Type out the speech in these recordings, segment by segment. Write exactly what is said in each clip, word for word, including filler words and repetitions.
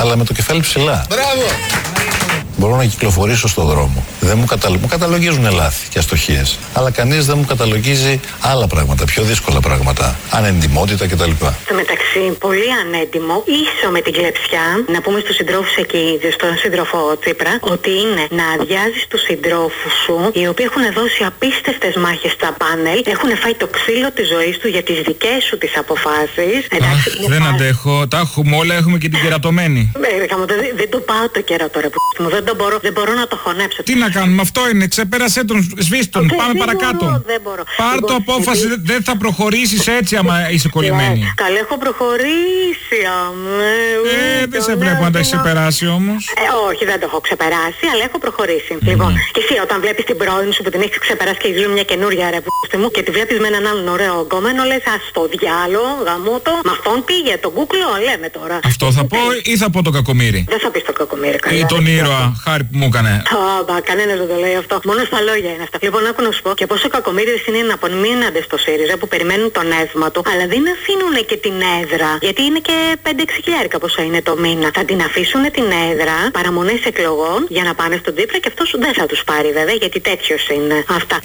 αλλά με το κεφάλι ψηλά. Μπράβο! Μπορώ να κυκλοφορήσω στον δρόμο. Δεν μου, καταλο... μου καταλογίζουν λάθη και αστοχίες. Αλλά κανείς δεν μου καταλογίζει άλλα πράγματα, πιο δύσκολα πράγματα. Ανεντιμότητα κτλ. Στο μεταξύ, πολύ ανέντιμο, ίσο με την κλεψιά, να πούμε στους συντρόφους εκεί, στον σύντροφο Τσίπρα, ότι είναι να αδειάζεις τους συντρόφους σου, οι οποίοι έχουν δώσει απίστευτες μάχες στα πάνελ, έχουν φάει το ξύλο της ζωής του για τις δικές σου τις αποφάσεις. Εντάξει, Αχ, δεν πάρα... αντέχω, τα έχουμε όλα, έχουμε και την κερατωμένη. Δεν, δεν το πάω το κέρατο, ρε που μου, δεν το μπορώ, δεν μπορώ να το χωνέψω. Τι να κάνουμε, αυτό είναι, ξεπέρασέ τον, σβήστον, okay, πάμε δεν παρακάτω. Μπορώ, δεν μπορώ. Πάρ' το απόφαση, δεν δε θα προχωρήσεις έτσι άμα είσαι κολλημένη. Yeah, καλά, έχω προχωρήσει, αμέ. Ε, δεν σε βλέπω να τα έχεις ξεπεράσει όμως. Ε, όχι, δεν το έχω ξεπεράσει, αλλά έχω προχωρήσει. Mm. Λοιπόν, και εσύ όταν βλέπεις την πρώην σου που την έχεις ξεπεράσει και ζουν μια καινούρια ρε πούστη μου και τη βλέπεις με έναν άλλον ωραίο γκόμενο, λες ας το διάλο, γαμώτο, με αυτόν πήγε τον κούκλο, λέμε τώρα. Αυτό θα πω ή θα πω το κακομοίρη. Δεν θα πεις το κακομοίρη, καλά. Ή τον ήρωα, χάρη που μου έκανε. Άμπα, κανένας δεν το λέει αυτό. Μόνο στα λόγια είναι αυτά. Λοιπόν, άκου να σου πω και πόσο κακομοίριδες είναι να απομείνανται στο ΣΥΡΙΖΑ που περιμένουν το νεύμα του, αλλά δεν αφήνουν και την έδρα. Γιατί είναι και πέντε έξι χιλιάρικα πόσο είναι το μήνα. Θα την αφήσουν την έδρα, παραμονές εκλογών για να πάνε στον Τσίπρα και αυτός δεν θα τους πάρει βέβαια γιατί τέτοιος είναι. Αυτά.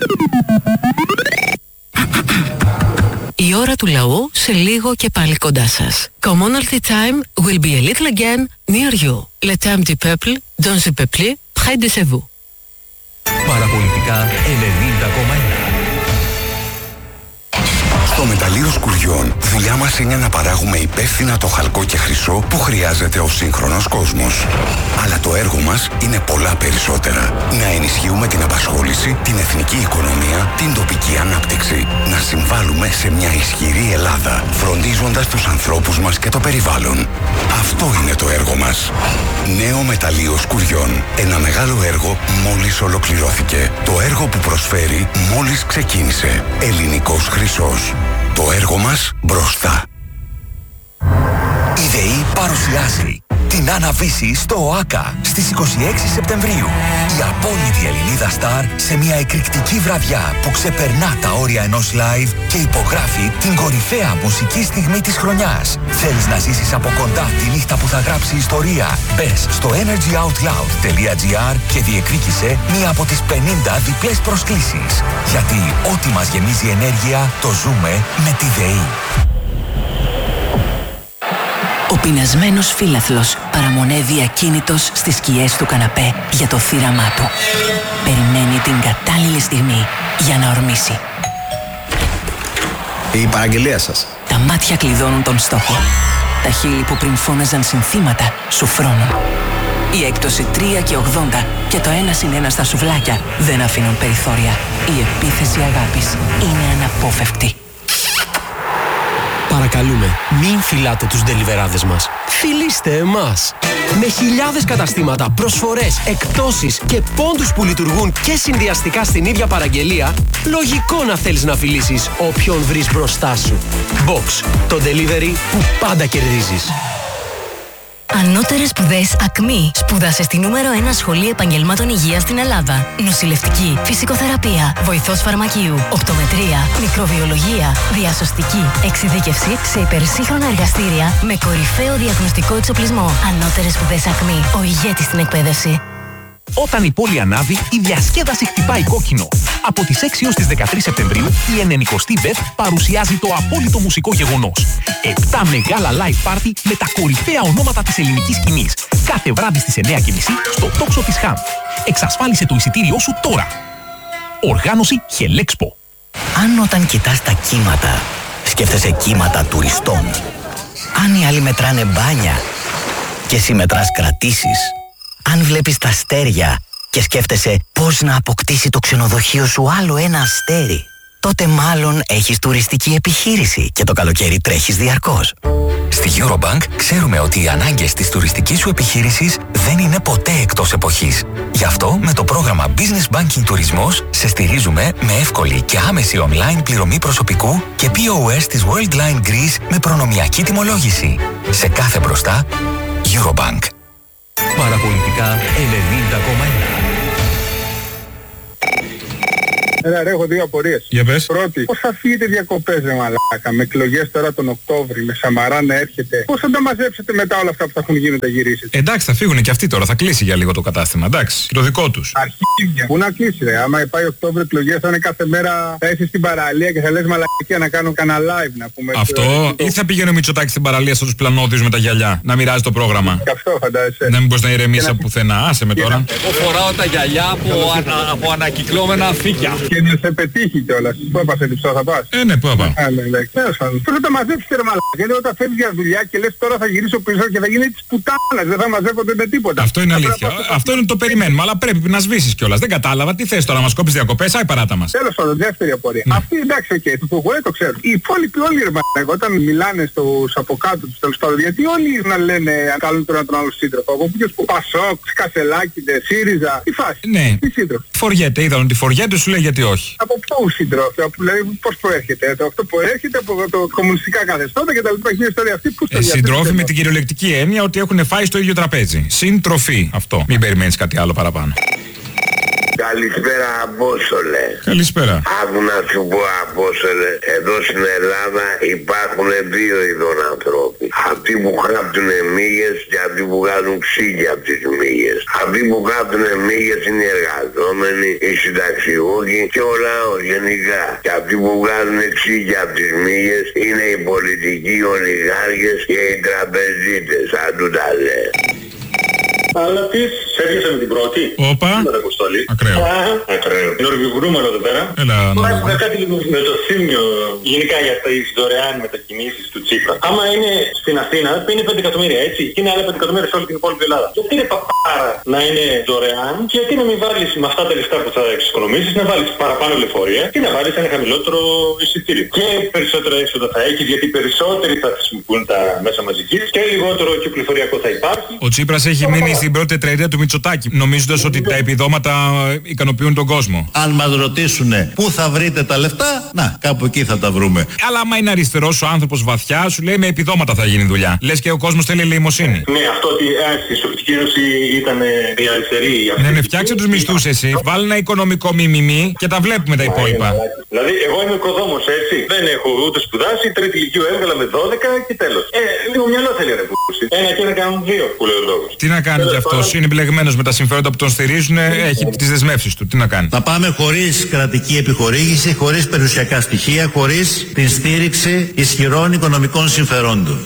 Η ώρα του λαού σε λίγο και πάλι κοντά σας. Commonalty time will be a little again near you. Le temps du peuple, dans le peuple, près de chez vous. Παραπολιτικά ενενήντα κόμμα ένα. Στο μεταλλείο Σκουριών, δουλειά μας είναι να παράγουμε υπεύθυνα το χαλκό και χρυσό που χρειάζεται ο σύγχρονος κόσμος. Αλλά το έργο μας είναι πολλά περισσότερα. Να ενισχύουμε την απασχόληση, την εθνική οικονομία, την τοπική ανάπτυξη. Να συμβάλλουμε σε μια ισχυρή Ελλάδα, φροντίζοντας τους ανθρώπους μας και το περιβάλλον. Αυτό είναι το έργο μας. Νέο μεταλλείο Σκουριών. Ένα μεγάλο έργο μόλις ολοκληρώθηκε. Το έργο που προσφέρει μόλις ξεκίνησε. Ελληνικός χρυσός. Το έργο μας μπροστά. Η ΔΕΗ παρουσιάζει την Άννα-Βύση στο ΟΑΚΑ στις είκοσι έξι Σεπτεμβρίου. Η απόλυτη Ελληνίδα στάρ σε μια εκρηκτική βραδιά που ξεπερνά τα όρια ενός live και υπογράφει την κορυφαία μουσική στιγμή της χρονιάς. Θέλεις να ζήσεις από κοντά τη νύχτα που θα γράψει ιστορία? Μπες στο energy out loud τελεία gr και διεκδίκησε μία από τις πενήντα διπλές προσκλήσεις. Γιατί ό,τι μας γεμίζει ενέργεια το ζούμε με τη ΔΕΗ. Ο πεινασμένος φύλαθλος παραμονεύει ακίνητος στις σκιές του καναπέ για το θύραμά του. Περιμένει την κατάλληλη στιγμή για να ορμήσει. Η παραγγελία σας. Τα μάτια κλειδώνουν τον στόχο. Τα χείλη που πριν φώναζαν συνθήματα σου φρώνουν. Η έκπτωση τρία και ογδόντα και το ένα συν ένα στα σουβλάκια δεν αφήνουν περιθώρια. Η επίθεση αγάπης είναι αναπόφευκτη. Παρακαλούμε, μην φυλάτε τους ντελιβεράδες μας. Φιλήστε εμάς. Με χιλιάδες καταστήματα, προσφορές, εκπτώσεις και πόντους που λειτουργούν και συνδυαστικά στην ίδια παραγγελία, λογικό να θέλεις να φιλήσεις όποιον βρεις μπροστά σου. Box, το delivery που πάντα κερδίζεις. Ανώτερες σπουδές ΑΚΜΗ. Σπούδασε στη νούμερο ένα σχολή επαγγελμάτων υγείας στην Ελλάδα. Νοσηλευτική, φυσικοθεραπεία, βοηθός φαρμακείου, οπτομετρία, μικροβιολογία, διασωστική, εξειδίκευση σε υπερσύγχρονα εργαστήρια με κορυφαίο διαγνωστικό εξοπλισμό. Ανώτερες σπουδές ΑΚΜΗ. Ο ηγέτης στην εκπαίδευση. Όταν η πόλη ανάβει, η διασκέδαση χτυπάει κόκκινο. Από τις έξι έως τις δεκατρείς Σεπτεμβρίου, η ενενηκοστή ΒΕΒ παρουσιάζει το απόλυτο μουσικό γεγονός. Επτά μεγάλα live party με τα κορυφαία ονόματα της ελληνικής σκηνής. Κάθε βράδυ στις εννιά και μισή στο τόξο της ΧΑΜ. Εξασφάλισε το εισιτήριό σου τώρα. Οργάνωση Χελέξπο. Αν όταν κοιτάς τα κύματα, σκέφτεσαι κύματα τουριστών. Αν οι άλλοι μετράνε μπάνια και εσύ μετράς κρατήσεις. Αν βλέπεις τα αστέρια και σκέφτεσαι πώς να αποκτήσει το ξενοδοχείο σου άλλο ένα αστέρι, τότε μάλλον έχεις τουριστική επιχείρηση και το καλοκαίρι τρέχεις διαρκώς. Στη Eurobank ξέρουμε ότι οι ανάγκες της τουριστικής σου επιχείρησης δεν είναι ποτέ εκτός εποχής. Γι' αυτό με το πρόγραμμα Business Banking Τουρισμός σε στηρίζουμε με εύκολη και άμεση online πληρωμή προσωπικού και πι ο ες της Worldline Greece με προνομιακή τιμολόγηση. Σε κάθε μπροστά, Eurobank. Παραπολιτικά ενενήντα κόμμα ένα. Έλα ρε, έχω δύο απορίες. Για πες. Πρώτη, πώς θα φύγετε διακοπές ρε μαλάκα, με εκλογές τώρα τον Οκτώβρη, με Σαμαρά να έρχεται. Πώς θα τα μαζέψετε μετά όλα αυτά που θα έχουν γίνει τα γυρίσεις? Εντάξει, θα φύγουν και αυτοί τώρα, θα κλείσει για λίγο το κατάστημα. Εντάξει, και το δικό τους. Αρχίδια. Πού να κλείσει ρε, άμα πάει Οκτώβρη εκλογές θα είναι κάθε μέρα θα είσαι στην παραλία και θα λες μαλακία να κάνω κανένα live να πούμε. Αυτό, ή θα πήγαινε ο Μητσοτάκης στην παραλία στους πλανόδιους με τα γυαλιά, να μοιράζει το πρόγραμμα. Και αυτό φαντάζεσαι. Να μην μπορείς να ηρεμήσεις από πουθενά, άσε με τώρα. Εγώ φοράω τα γυαλιά από, ανα, από ανακυκλώμενα αφήκια. Και να σε πετύχει κιόλας. Πού έπασε λιψό θα πας? Ε, ναι, πού έπα. Α, ναι, ναι. Τέλος πάντων. Πώς θα τα μαζέψετε ρε μαλάκα? Γιατί όταν φεύγεις για δουλειά και λες τώρα θα γυρίσω πίσω και θα γίνει της πουτάνας, δεν θα μαζεύονται με τίποτα. Αυτό είναι αλήθεια. Αυτό είναι το περιμένουμε, αλλά πρέπει να σβήσεις κιόλας. Δεν κατάλαβα τι θες τώρα, να μας κόψεις διακοπές, άι παράτα μας. Τέλος πάντων, δεύτερη απορία. Ναι. Αυτή εντάξει, οκ, okay, το χωρέ το ξέρω. Οι υπόλοιποι όλοι ρε μαλάκα, όταν μιλάνε στους από κάτω τους τέλος πάντων, γιατί όλοι να λένε αν καλούν τον τον άλλο σύντροφο. Από ποιος που Πασόκ, Κασελάκηδε, ΣΥΡΙΖΑ, τι φάση. Ναι. Τι σύντροφο. Φοριέται, είδαν ότι φοριέται, σου λέει γιατί όχι. Από πού σύντροφο, δηλαδή πώς προέρχεται, το, αυτό προέρχεται από το κομμουνιστικά καθεστώτα και τα λοιπά. Έχει ιστορία αυτή που στο ε, συντρόφοι με την κυριολεκτική έννοια ότι έχουν φάει στο ίδιο τραπέζι. Συντροφή αυτό. Μην περιμένεις κάτι άλλο παραπάνω. Καλησπέρα Απόστολε. Καλησπέρα. Άκου να σου πω Απόστολε, εδώ στην Ελλάδα υπάρχουν δύο ειδών ανθρώποι. Αυτοί που γράφτουν μύγες και αυτοί που βγάζουν ξύγια από τις μύγες. Αυτοί που γράφτουν μύγες είναι οι εργαζόμενοι, οι συνταξιούχοι και ο λαός γενικά. Και αυτοί που βγάζουν ξύγια από τις μύγες είναι οι πολιτικοί ολιγάρχες και οι τραπεζίτες, αν του τα λέει. Αλλά τι, σέρχεσαι με την πρώτη. Όπα. Ακραίο. Ακραίο. Νορβηγουνούμενο εδώ πέρα. Έλα. Έχουμε κάτι λίγο με το θύμιο γενικά για τις δωρεάν μετακινήσεις του Τσίπρα. Άμα είναι στην Αθήνα, είναι πέντε εκατομμύρια έτσι. Και είναι άλλα πέντε εκατομμύρια σε όλη την υπόλοιπη Ελλάδα. Γιατί είναι παπάρα να είναι δωρεάν και γιατί να μην βάλεις με αυτά τα λεφτά που θα εξοικονομήσεις, να βάλεις παραπάνω λεωφορεία και να βάλεις ένα χαμηλότερο εισιτήριο. Και περισσότερα έξοδα θα έχεις γιατί περισσότεροι θα χρησιμοποιούν τα μέσα μαζικής και λιγότερο κυκλοφοριακό θα υπάρχει. Ο Τσίπρας έχει μείνει στην πρώτη τετραετία του Μητσοτάκη, νομίζοντας ότι τα επιδόματα ικανοποιούν τον κόσμο. Αν μας ρωτήσουνε πού θα βρείτε τα λεφτά, να, κάπου εκεί θα τα βρούμε. Αλλά άμα είναι αριστερός ο άνθρωπος βαθιά, σου λέει με επιδόματα θα γίνει δουλειά. Λες και ο κόσμος θέλει ελεημοσύνη. Ναι, αυτό ότι η Σοβιετική Ένωση ήταν η αριστερή. Ναι, ναι, φτιάξε τους μισθούς εσύ. Βάλει ένα οικονομικό μιμιμή και τα βλέπουμε τα υπόλοιπα. Δηλαδή, εγώ είμαι οικοδόμος, έτσι. Δεν έχω ούτε σπουδάσει, τρίτη ηλικίου έβγαλα με δώδεκα και τέλος. Ε, λίγο μυαλό θέλει ρε πούση. Ένα και να κάνουν δύο, που λέει ο λόγος. Τι να κάνει κι αυτός, είναι εμπλεγμένος με τα συμφέροντα που τον στηρίζουν, έχει τις δεσμεύσεις του. Τι να κάνει. Θα πάμε χωρίς κρατική επιχορήγηση, χωρίς περιουσιακά στοιχεία, χωρίς την στήριξη ισχυρών οικονομικών συμφερόντων.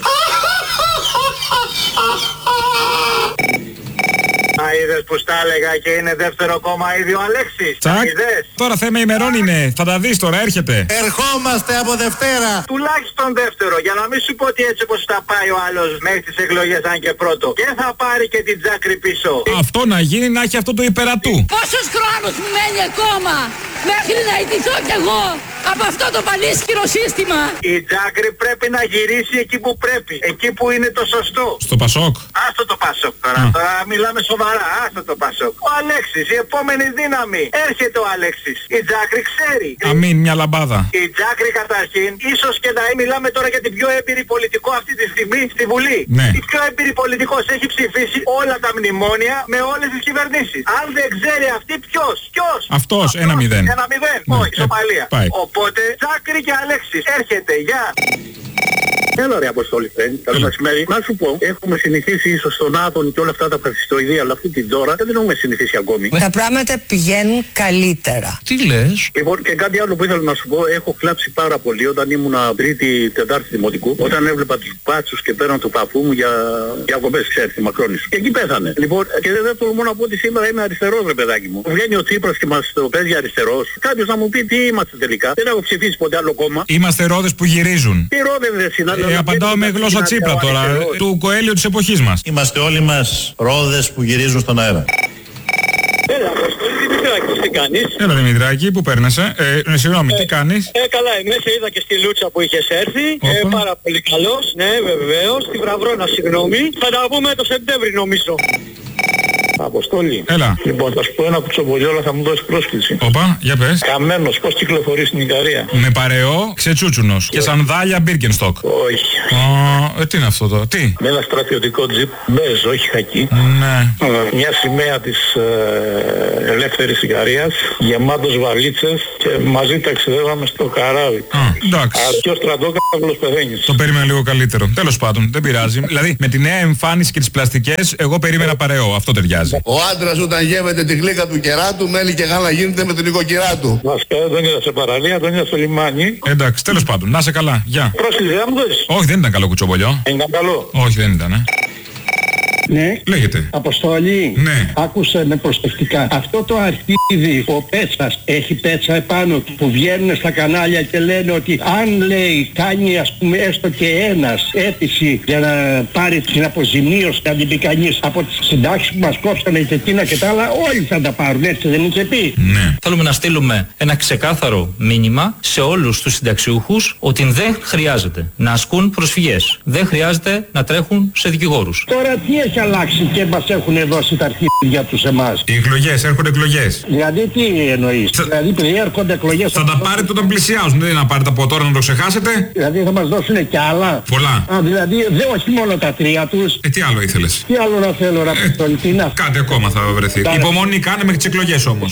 Είδες που στα έλεγα και είναι δεύτερο κόμμα ήδη ο Αλέξης. Τσακ. Τώρα θέμα ημερών είναι. Θα τα δεις τώρα, έρχεται. Ερχόμαστε από Δευτέρα. Τουλάχιστον δεύτερο. Για να μην σου πω ότι έτσι όπως θα πάει ο άλλος μέχρι τις εκλογές αν και πρώτο. Και θα πάρει και την Τζάκρη πίσω. Αυτό να γίνει, να έχει αυτό το υπερατού. Πόσος χρόνος μου μένει ακόμα μέχρι να ιτηθώ κι εγώ από αυτό το πανίσχυρο σύστημα. Η Τζάκρη πρέπει να γυρίσει εκεί που πρέπει. Εκεί που είναι το σωστό. Στο Πασόκ. Άστο το Πασόκ τώρα. Mm. Τώρα μιλάμε σοβαρά. Άστο το Πασόκ. Ο Αλέξης, η επόμενη δύναμη. Έρχεται ο Αλέξης. Η Τζάκρη ξέρει. Αμήν, μια λαμπάδα. Η Τζάκρη καταρχήν, ίσως και να μιλάμε τώρα για την πιο έμπειρη πολιτικό αυτή τη στιγμή στη Βουλή. Ναι. Η πιο έμπειρη πολιτικός έχει ψηφίσει όλα τα μνημόνια με όλες τις κυβερνήσεις. Αν δεν ξέρει αυτή ποιος. Ποιος. Αυτός, ένα μηδέν. Ένα μηδέν. Ναι. Όχι, ισοπαλία. Πάει. Οπότε Τζάκρη και Αλέξης έρχεται. Γεια. Έλα ρε Αποστόλη friend, καλό μεσημέρι. Να σου πω, έχουμε συνηθίσει ίσως στον Άδων και όλα αυτά τα φασιστοειδεία, αλλά αυτή την τώρα δεν έχουμε συνηθίσει ακόμη. Τα πράγματα πηγαίνουν καλύτερα. Τι λες? Λοιπόν, και κάτι άλλο που ήθελα να σου πω, έχω κλάψει πάρα πολύ όταν ήμουνα τρίτη, τετάρτη δημοτικού, όταν έβλεπα τους μπάτσους και πέραν του παππού μου για διακοπές, ξέρεις, τη Μακρόνησο. Και εκεί πέθανε. Λοιπόν, και δεν τολμώ να πω ότι σήμερα είμαι αριστερός ρε παιδάκι μου. Βγαίνει ο Τσίπρας και μας το παίζει αριστερός. Κάποιος να μου πει τι είμαστε τελικά. Δεν έχω ψηφίσει ποτέ άλλο κόμμα. Είμαστε ρόδες που γυρίζουν. Τι ρόδες δεν συνάδελφοι. Ε, απαντάω με γλώσσα Τσίπρα τώρα, του Κοέλιο της εποχής μας. Είμαστε όλοι μας ρόδες που γυρίζουν στον αέρα. Έλα, Αποστόλη, Δημητράκη, τι κάνεις? Έλα Δημητράκη, πού παίρνεσαι? Ε, συγγνώμη, ε, τι κάνεις? Ε, καλά, είμαι, σε είδα και στη Λούτσα που είχες έρθει. Ε, πάρα πολύ καλός, ναι, βεβαίως. Στη Βραβρώνα, συγγνώμη. Θα τα πούμε το Σεπτέμβρη νομίζω. Αποστόλη. Έλα. Λοιπόν, θα σου πω ένα κουτσομπολιό, αλλά θα μου δώσει πρόσκληση. Οπα, για πες. Καμένος, πώς κυκλοφορεί στην Ικαρία? Με παρεό, ξετσούτσουνος. Και σανδάλια Birkenstock. Όχι. Uh, ε, τι είναι αυτό τώρα, τι? Με ένα στρατιωτικό τζιπ, μπέζ, όχι χακί. Ναι. Μια σημαία της ε, ελεύθερης Ικαρίας, γεμάτος βαλίτσες και μαζί ταξιδεύαμε στο καράβι. Α, εντάξει. Και ο στρατόκαυλος πεθαίνεις. Το περίμενα λίγο καλύτερο. Τέλος πάντων, δεν πειράζει. Δηλαδή, με τη νέα εμφάνιση και τις πλαστικές, εγώ περίμενα παρεό. Αυτό ταιριάζει. Ο άντρας όταν γεύεται τη γλύκα του κεράτου, μέλι και γάλα γίνεται με την νοικοκυρά του. Βασικά δεν τον είδα σε παραλία, τον είδα στο λιμάνι. Εντάξει, τέλος πάντων, να σε καλά. Γεια. Πρόσκληση, δεν μου δώσεις? Όχι, δεν ήταν καλό κουτσομπολιό. Δεν ήταν καλό. Όχι, δεν ήταν, ε. Ναι. Λέγεται. Αποστολή. Ναι. Άκουσε με προσεκτικά. Αυτό το αρχίδι, ο Πέτσας, έχει πέτσα επάνω του που βγαίνουν στα κανάλια και λένε ότι αν λέει κάνει ας πούμε έστω και ένας αίτηση για να πάρει την αποζημίωση να την πει κανείς από τις συντάξεις που μας κόψανε και εκείνα και τα άλλα, όλοι θα τα πάρουν, έτσι δεν είχε πει? Ναι. Θέλουμε να στείλουμε ένα ξεκάθαρο μήνυμα σε όλους τους συνταξιούχους ότι δεν χρειάζεται να ασκούν προσφυγές. Δεν χρειάζεται να τρέχουν σε δικηγόρους. Τώρα τι έχει αλλάξει και μας έχουν δώσει τα αρχίδια τους εμάς? Οι εκλογές, έρχονται εκλογές. Δηλαδή τι εννοείς? Θα... Δηλαδή πριν έρχονται εκλογές... Θα τα πάρετε όταν πλησιάζουν, δεν είναι να πάρετε από τώρα να το ξεχάσετε. Δηλαδή θα μας δώσουν και άλλα. Πολλά. Α, δηλαδή δεν όχι μόνο τα τρία τους. Ε, τι άλλο ήθελες? Τι άλλο να θέλω, να ε, Κάτι ακόμα θα βρεθεί. Κάνε... Υπομονή κάνε μέχρι τις εκλογές όμως.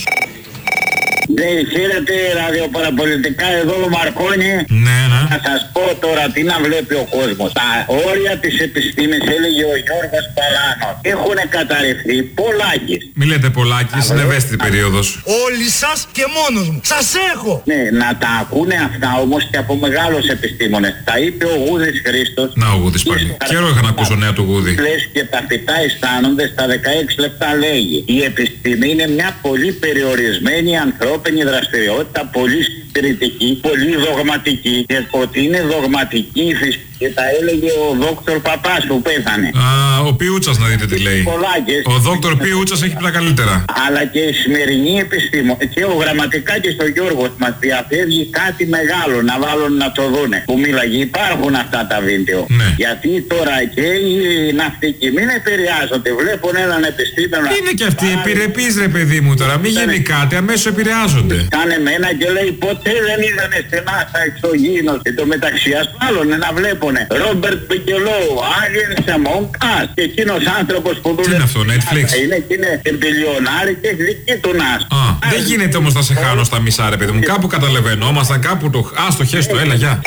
Ναι, ξέρετε, ραδιοπαραπολιτικά εδώ ο Μαρκόνι. Ναι, ναι. Θα σας πω τώρα τι να βλέπει ο κόσμος. Τα όρια της επιστήμης, έλεγε ο Γιώργος Παλάνος, έχουν καταρρευθεί πολλάκις. Μη λέτε πολλάκις, είναι ευαίσθητη περίοδος. Όλοι σας και μόνος μου. Σας έχω. Ναι, να τα ακούνε αυτά όμως και από μεγάλους επιστήμονες. Τα είπε ο Γούδης Χρήστος. Να ο Γούδης πάλι. Καιρό είχα να ακούσω νέα του Γούδη. Λες και τα φυτά αισθάνονται στα δεκαέξι λεπτά, λέγει. Η επιστήμη είναι μια πολύ περιορισμένη ανθρώπινη δραστηριότητα, πολύ συντηρητική, πολύ δογματική, και ότι είναι δογματική η φυσική και τα έλεγε ο δόκτωρ Παπάς που πέθανε. Α, ο Πιούτσας να δείτε τι λέει. Πολλάκες. Ο δόκτωρ Πιούτσας έχει τα καλύτερα. Αλλά και η σημερινή επιστήμο και ο γραμματικά και στο Γιώργο μας διαφεύγει κάτι μεγάλο να βάλουν να το δούνε. Που μίλαγε, υπάρχουν αυτά τα βίντεο. Ναι. Γιατί τώρα και οι ναυτικοί μην επηρεάζονται. Βλέπουν έναν επιστήμονα. Είναι και αυτοί επιρρεπείς ρε παιδί μου τώρα. Μην γίνει κάτι, αμέσως επηρεάζονται. Κάνε μένα και λέει ποτέ δεν είδανε στενά στα εξωγήινος. Και το μεταξύ ασφάλων να βλέπουνε Ρόμπερτ Μπικελόου, Άγιενς Among Us, και εκείνος άνθρωπος που δουλεύει. Τι είναι αυτό, Netflix? Είναι και είναι εμπιλιονάρι και έχει δική του νας. Α, δεν γίνεται όμως να σε χάνω στα μισά ρε παιδί μου. Κάπου καταλαβαίνόμασταν, κάπου το... Α, στο χέστο, έλα, γεια.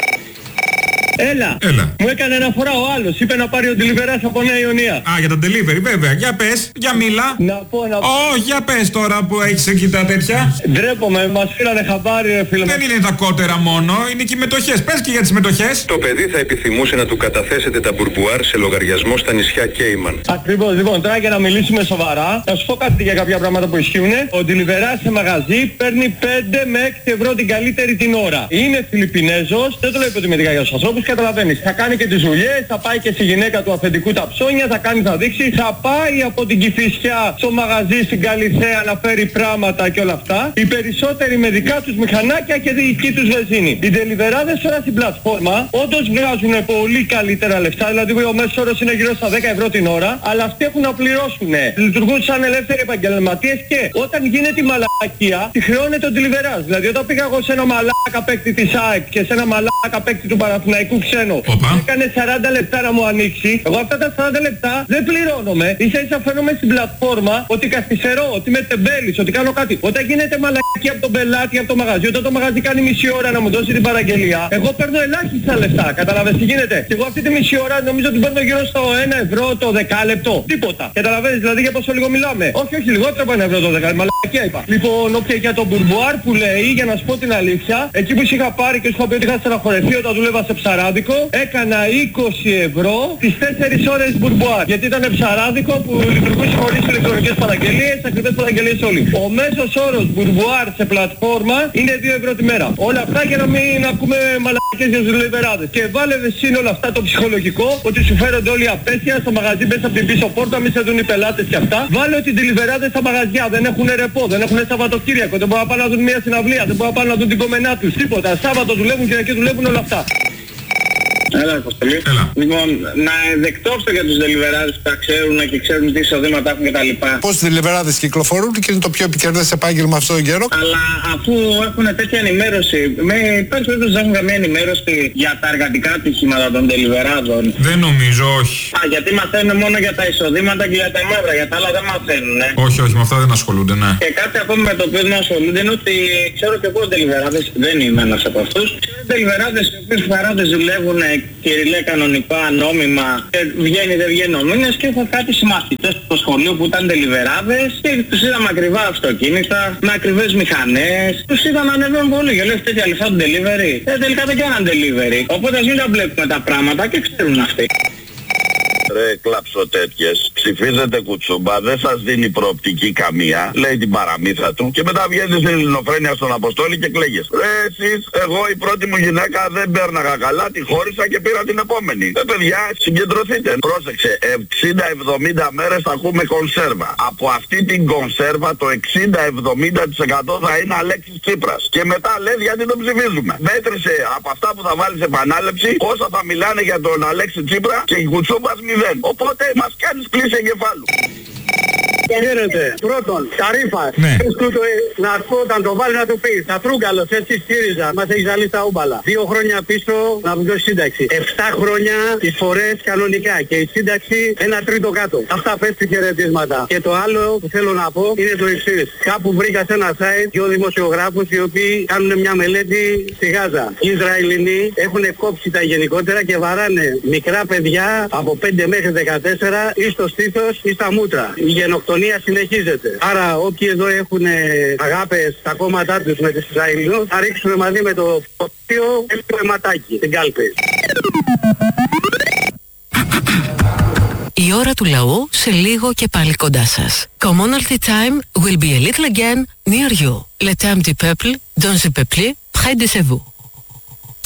Έλα. Έλα. Μου έκανε αναφορά ο άλλος. Είπε να πάρει ο delivery από Νέα Ιωνία. Α, για τα delivery, βέβαια. Για πες, για μίλα. Να πω, να πω. Ω, για πες τώρα που έχεις εκεί τα τέτοια. Ντρέπομαι, μας φύλανε χαμπάρι, ρε φίλε. Δεν είναι τα κότερα μόνο, είναι και οι μετοχές. Πες και για τις μετοχές. Το παιδί θα επιθυμούσε να του καταθέσετε τα μπουρμπουάρ σε λογαριασμό στα νησιά Κέιμαν. Ακριβώς, λοιπόν, τώρα για να μιλήσουμε σοβαρά, θα σου πω κάτι για κάποια πράγματα που ισχύουν. Ο delivery σε μαγαζί παίρνει πέντε με έξι ευρώ την καλύτερη την ώρα. Είναι Φιλιππινέζος, δεν το λέω υποτιμητικά για τους ανθρώπους. Καταλαβαίνεις, θα κάνει και τις δουλειές, θα πάει και στη γυναίκα του αφεντικού τα ψώνια, θα κάνει, θα δείξει, θα πάει από την Κηφισιά στο μαγαζί στην Καλιθέα να φέρει πράγματα και όλα αυτά. Οι περισσότεροι με δικά τους μηχανάκια και δική τους βενζίνη. Οι τελιβεράδες τώρα στην πλατφόρμα όντως βγάζουν πολύ καλύτερα λεφτά, δηλαδή ο μέσος όρος είναι γύρω στα δέκα ευρώ την ώρα, αλλά αυτοί έχουν να πληρώσουν. Λειτουργούν σαν ελεύθεροι επαγγελματίες και όταν γίνεται η μαλακία, τη χρεώνεται ο τελιβεράς. Δηλαδή όταν πήγα εγώ σε ένα μαλάκα παίκτη της ΑΕΚ και σε ένα μαλάκα παίκτη του Παναθηναϊκού ξένο, έκανε σαράντα λεπτά να μου ανοίξει. Εγώ αυτά τα σαράντα λεπτά δεν πληρώνομαι. Ίσα ίσα φαίνομαι στην πλατφόρμα ότι καθυστερώ, ότι είμαι τεμπέλης, ότι κάνω κάτι. Όταν γίνεται μαλακή από τον πελάτη, από το μαγαζί, όταν το μαγαζί κάνει μισή ώρα να μου δώσει την παραγγελία, εγώ παίρνω ελάχιστα λεφτά. Καταλαβαίνεις τι γίνεται? Και εγώ αυτή τη μισή ώρα νομίζω ότι παίρνω γύρω στο ένα ευρώ το δεκάλεπτο. Τίποτα. Καταλαβαίνεις δηλαδή για πόσο λίγο μιλάμε? Όχι, όχι, λιγότερο από ένα ευρώ το δεκάλεπτο. Μαλακία είπα. Λοιπόν, όποια για τον μπουρμπουάρ που λέει, για να σου πω την αλήθεια, εκεί που είχα πάρει και σου είχα πει ότι είχα στεναχωρεθεί όταν δούλευα σε ψαράδικο, έκανα είκοσι ευρώ τις τέσσερις ώρες μπουρμπουάρ. Γιατί ήταν ψαράδικο που λειτουργούσε χωρίς ηλεκτρονικές παραγγελίες, ακριβές παραγγελίες όλοι. Ο μέσος όρος μπουρμπουάρ σε πλατφόρμα είναι δύο ευρώ τη μέρα. Όλα αυτά για να μην ακούμε μαλακές για τους λιβεράδες. Και βάλε σύνολα αυτά το ψυχολογικό, ότι σου φέρονται όλοι απέσια, στο μαγαζί πες από την πίσω πόρτα, μη σε δουν οι πελάτες και αυτά. Βάλε ότι οι λιβεράδες στα μαγαζιά δεν έχουν ρεπό, δεν έχουν Σαββατοκύριακο, δεν μπορούν να πάνε να δουν μια συναυλία, δεν μπορούν να πάνε να δουν την κομμενά τους, τίποτα. Σάββατο δουλεύουν και εκεί δουλεύουν όλα αυτά. Έλα, Αποστολή. Λοιπόν, να δεκτώψω για τους δελιβεράδες που τα ξέρουν και ξέρουν τι εισοδήματα έχουν κτλ. Πώς οι δελιβεράδες κυκλοφορούν και είναι το πιο επικερδές επάγγελμα αυτόν τον καιρό. Αλλά αφού έχουν τέτοια ενημέρωση, με υπάρχει περίπτωση να έχουν καμία ενημέρωση για τα εργατικά ατυχήματα των δελιβεράδων? Δεν νομίζω, όχι. Α, γιατί μαθαίνουν μόνο για τα εισοδήματα και για τα μέτρα, για τα άλλα δεν μαθαίνουν. Ναι. Όχι, όχι, με αυτά δεν ασχολούνται, ναι. Και κάτι ακόμη με το οποίο δεν ασχολούνται είναι ότι ξέρω και εγώ δελιβεράδες, δεν είμαι ένας από αυτούς. Ξέρω δελιβεράδες οι οποίοι φαράδες δουλεύουν κυριλέ κανονικά, νόμιμα και βγαίνει δεν βγαίνει ο μήνες και έχω κάτι συμμαθητές στο σχολείο που ήταν δελιβεράδες και τους είδαμε ακριβά αυτοκίνητα, με ακριβές μηχανές. Τους είδαμε να ανεβαίνουν πολύ και λέω τέτοια λεφτά του delivery. Ε, τελικά δεν κάναν delivery. Οπότε ας μην τα βλέπουμε τα πράγματα και ξέρουν αυτοί. Ρε κλαψο τέτοιες, ψηφίζετε κουτσούμπα, δεν σας δίνει προοπτική καμία, λέει την παραμύθα του και μετά βγαίνει στην ελληνοφρένεια στον Αποστόλη και κλαίγες. Ρε εσείς, εγώ η πρώτη μου γυναίκα δεν πέρναγα καλά, τη χώρισα και πήρα την επόμενη. Ε παιδιά, συγκεντρωθείτε. Πρόσεξε, εξήντα με εβδομήντα μέρες θα ακούμε κονσέρβα. Από αυτή την κονσέρβα το εξήντα με εβδομήντα τοις εκατό θα είναι Αλέξης Τσίπρας. Και μετά λέει γιατί τον ψηφίζουμε. Μέτρησε από αυτά που θα βάλεις επανάληψη, όσα θα μιλάνε για τον Αλέξη Τσίπρα και η κουτσούμπας μηδέν. Οπότε μας κάνεις πλήση εγκεφάλου. Χαίρετε. Πρώτον, Καρύφας. Ναι. Να σου πω όταν το βάλει να του πεις. Θα Τρούγκαλος, έτσι ΣΥΡΙΖΑ. Μας έχει ζαλίσει τα ούμπαλα. Δύο χρόνια πίσω να βγει σύνταξη. Εφτά χρόνια τις φορές κανονικά. Και η σύνταξη ένα τρίτο κάτω. Αυτά πες του χαιρετίσματα. Και το άλλο που θέλω να πω είναι το εξής. Κάπου βρήκα σε ένα site δύο δημοσιογράφους οι οποίοι κάνουν μια μελέτη στη Γάζα. Οι Ισραηλινοί έχουν κόψει τα γενικότερα και βαράνε μικρά παιδιά από πέντε μέχρι δεκατέσσερα ή στο στήθος ή στα μούτρα. Η γενοκτονία συνεχίζεται. Άρα όποιοι εδώ έχουν αγάπες στα κόμματά τους με τους Ισραηλινούς θα ρίξουμε μαζί με το ποτίο και το αιματάκι στην κάλπη. Η ώρα του λαού σε λίγο και πάλι κοντά σας. Commonalty time will be a little again near you. Le temps du peuple, dans le peuple, près de vous.